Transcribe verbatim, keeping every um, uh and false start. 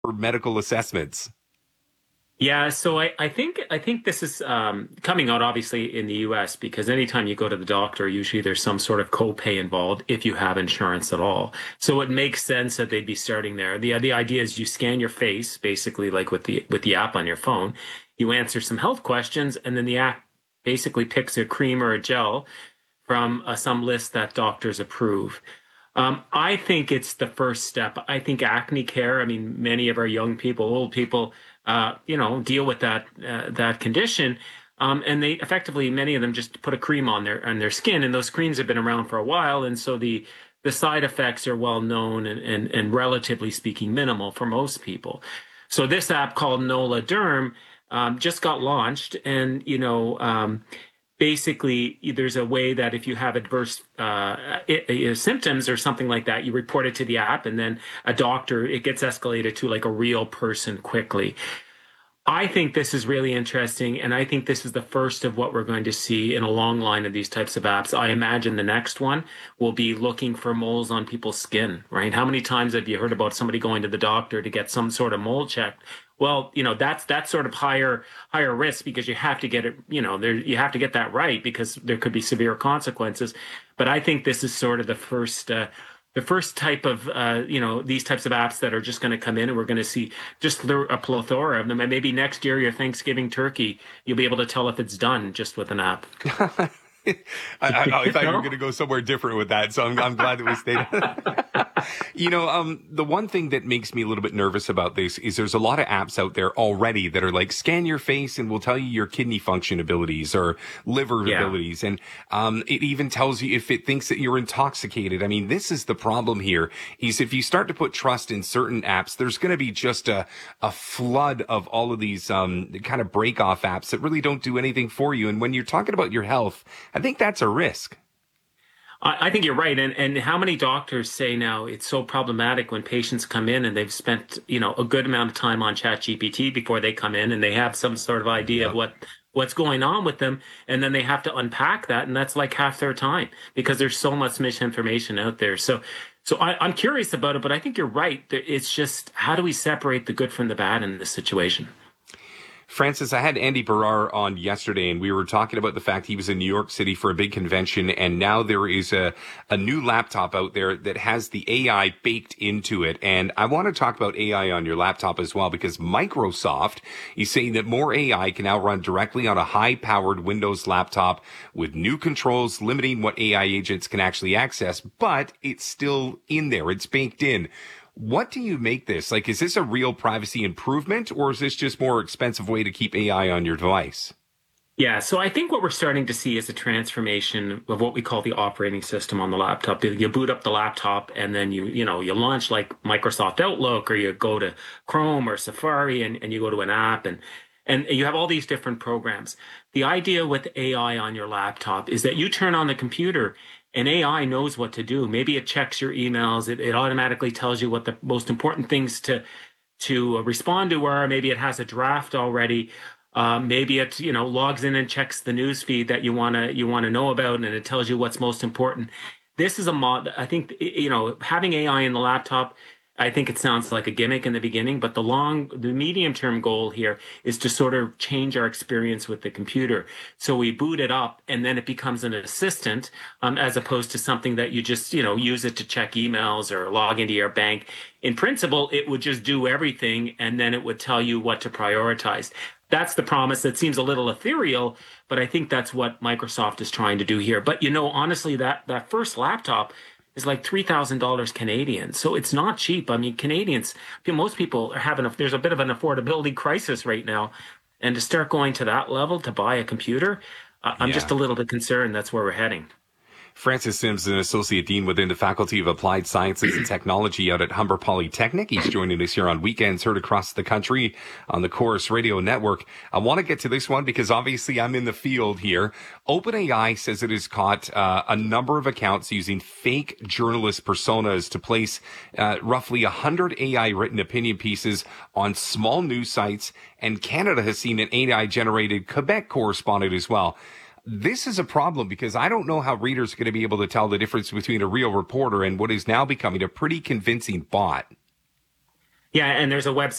for medical assessments? Yeah, so I, I think I think this is um, coming out obviously in the U S because anytime you go to the doctor, usually there's some sort of copay involved if you have insurance at all. So it makes sense that they'd be starting there. The the idea is you scan your face, basically like with the with the app on your phone, you answer some health questions, and then the app basically picks a cream or a gel from uh, some list that doctors approve. Um, I think it's the first step. I think acne care, I mean, many of our young people, old people, uh, you know, deal with that uh, that condition. Um, and they effectively, many of them just put a cream on their on their skin, and those creams have been around for a while, and so the the side effects are well known and and, and relatively speaking minimal for most people. So this app called Nola Derm um, just got launched, and you know. Um, basically there's a way that if you have adverse uh, it, it, symptoms or something like that, you report it to the app, and then a doctor, it gets escalated to like a real person quickly. I think this is really interesting, and I think this is the first of what we're going to see in a long line of these types of apps. I imagine the next one will be looking for moles on people's skin, right? How many times have you heard about somebody going to the doctor to get some sort of mole checked? Well, you know, that's that's sort of higher higher risk because you have to get it, you know, there you have to get that right because there could be severe consequences. But I think this is sort of the first uh, the first type of, uh, you know, these types of apps that are just going to come in, and we're going to see just a plethora of them. And maybe next year, your Thanksgiving turkey, you'll be able to tell if it's done just with an app. I, I, I thought you were going to go somewhere different with that, so I'm, I'm glad that we stayed. You know, um, the one thing that makes me a little bit nervous about this is there's a lot of apps out there already that are like scan your face and will tell you your kidney function abilities or liver yeah. abilities. And um, it even tells you if it thinks that you're intoxicated. I mean, this is the problem here is if you start to put trust in certain apps, there's going to be just a, a flood of all of these um, kind of break off apps that really don't do anything for you. And when you're talking about your health, I think that's a risk. I think you're right. And and how many doctors say now it's so problematic when patients come in and they've spent, you know, a good amount of time on ChatGPT before they come in and they have some sort of idea of what what's going on with them. And then they have to unpack that. And that's like half their time because there's so much misinformation out there. So so I, I'm curious about it, but I think you're right. It's just how do we separate the good from the bad in this situation? Francis, I had Andy Barrar on yesterday, and we were talking about the fact he was in New York City for a big convention, and now there is a, a new laptop out there that has the A I baked into it. And I want to talk about A I on your laptop as well, because Microsoft is saying that more A I can now run directly on a high-powered Windows laptop with new controls limiting what A I agents can actually access, but it's still in there. It's baked in. What do you make this? Like, is this a real privacy improvement, or is this just more expensive way to keep A I on your device? Yeah, so I think what we're starting to see is a transformation of what we call the operating system on the laptop. You boot up the laptop and then you, you know, you launch like Microsoft Outlook, or you go to Chrome or Safari and, and you go to an app and and you have all these different programs. The idea with A I on your laptop is that you turn on the computer and A I knows what to do. Maybe it checks your emails. It, it automatically tells you what the most important things to to respond to are. Maybe it has a draft already. Uh, maybe it you know logs in and checks the news feed that you wanna you wanna know about, and it tells you what's most important. This is a mod. I think you know having A I in the laptop. I think it sounds like a gimmick in the beginning, but the long, the medium term goal here is to sort of change our experience with the computer. So we boot it up and then it becomes an assistant, um, as opposed to something that you just, you know, use it to check emails or log into your bank. In principle, it would just do everything and then it would tell you what to prioritize. That's the promise. That seems a little ethereal, but I think that's what Microsoft is trying to do here. But, you know, honestly, that, that first laptop is like three thousand dollars Canadian. So it's not cheap. I mean, Canadians, most people are having, a, there's a bit of an affordability crisis right now. And to start going to that level to buy a computer, uh, I'm yeah. just a little bit concerned that's where we're heading. Francis Sims, an associate dean within the Faculty of Applied Sciences and Technology out at Humber Polytechnic. He's joining us here on Weekends, heard across the country on the Chorus Radio Network. I want to get to this one because obviously I'm in the field here. OpenAI says it has caught uh, a number of accounts using fake journalist personas to place uh, roughly one hundred A I-written opinion pieces on small news sites, and Canada has seen an A I-generated Quebec correspondent as well. This is a problem because I don't know how readers are going to be able to tell the difference between a real reporter and what is now becoming a pretty convincing bot. Yeah, and there's a website